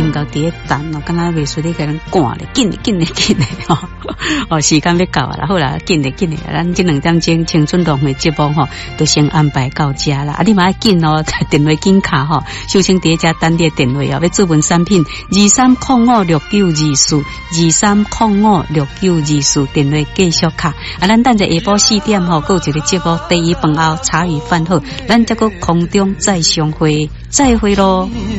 两个伫咧等哦，敢若袂输你给人赶咧，紧咧吼！哦，时间要到啊啦，好啦，紧咧，咱这2点钟青春浪费节目吼，都先安排到这啦。啊，你嘛要紧哦，电话紧卡吼，首先伫遮等你的电话哦，要注文产品23056924，23056924，电话继续卡。啊，咱等下晡4点吼，有一个节目第一饭后茶余饭后，咱再个空中再相会，再会咯。